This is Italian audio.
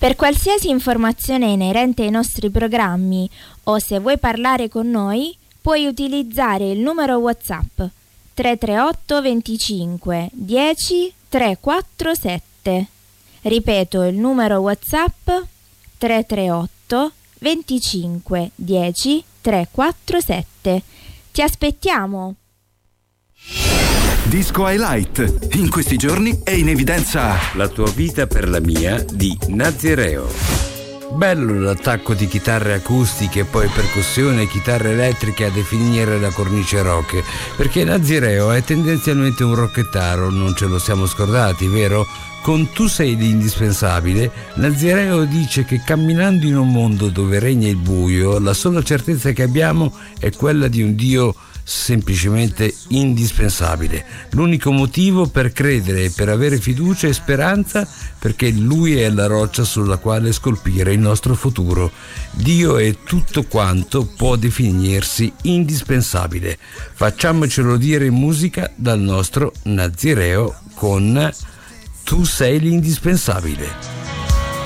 Per qualsiasi informazione inerente ai nostri programmi o se vuoi parlare con noi, puoi utilizzare il numero WhatsApp 338 25 10 347. Ripeto il numero WhatsApp 338 25 10 347. Ti aspettiamo! Disco Highlight. In questi giorni è in evidenza La tua vita per la mia di Nazireo. Bello l'attacco di chitarre acustiche e poi percussione e chitarre elettriche a definire la cornice rock, perché Nazireo è tendenzialmente un rockettaro, non ce lo siamo scordati, vero? Con Tu sei l'indispensabile, Nazireo dice che camminando in un mondo dove regna il buio, la sola certezza che abbiamo è quella di un Dio semplicemente indispensabile. L'unico motivo per credere e per avere fiducia e speranza, perché Lui è la roccia sulla quale scolpire il nostro futuro. Dio è tutto quanto può definirsi indispensabile. Facciamocelo dire in musica dal nostro Nazireo con Tu sei l'indispensabile.